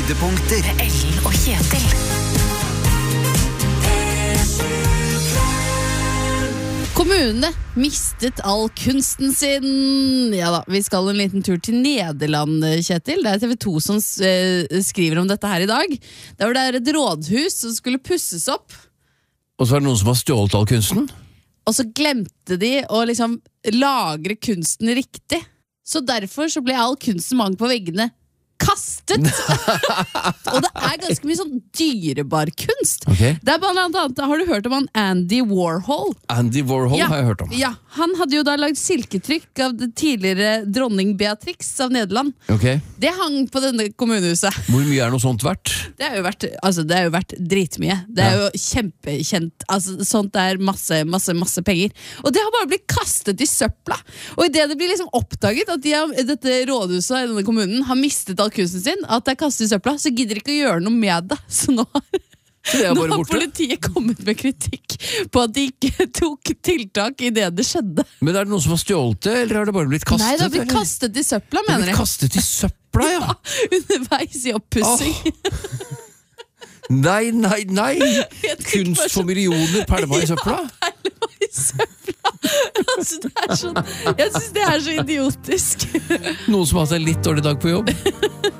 Høydepunkter. Ellen og Kjetil. Kommunene mistet all kunsten sin. Ja da, vi skal en liten tur til Nederland, Kjetil. Det er TV 2 som skriver om dette her i dag. Det er et rådhus som skulle pusses opp. Og så er det noen som har stjålet all kunsten? Og så glemte de å liksom lagre kunsten riktig. Så derfor så ble all kunsten mange på veggene kastet. Og det er ganske mye sånn dyrebar kunst. Okay. Det er blant annet, har du hørt om han Andy Warhol? Andy Warhol har jeg hørt om. Ja, han hadde jo da lagd silketrykk av det tidligere dronning Beatrix av Nederland. Okay. Det hang på denne kommunehuset. Hvor mye er noe sånt verdt? Det er jo verdt dritmye. Det er jo kjempekjent. Altså, sånt er masse penger. Og det har bare blitt kastet i søpla. Og i det blir liksom oppdaget at dette rådhuset i denne kommunen har mistet all kunsten sin, at det er kastet i søpla, så gidder ikke å gjøre noe med det. Så nå har politiet kommet med kritikk på at de ikke tok tiltak i det skjedde. Men er det noen som har stjålet det, eller har det bare blitt kastet? Nei, det har blitt kastet i søpla, mener jeg. Det har blitt kastet i søpla, ja. Underveis i oppussing. Nei. Kunst for millioner pælma i søpla. Pælma i søpla. Altså, jeg synes det er så idiotisk. Noen som har hatt en litt dårlig dag på jobb.